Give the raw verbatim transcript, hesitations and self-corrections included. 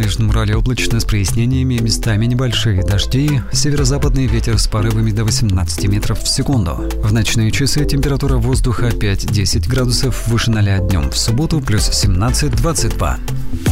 Южном Урале облачно с прояснениями, местами небольшие дожди. Северо-западный ветер с порывами до восемнадцати метров в секунду. В ночные часы температура воздуха пять-десять градусов выше ноля, днем в субботу плюс семнадцать-двадцать два.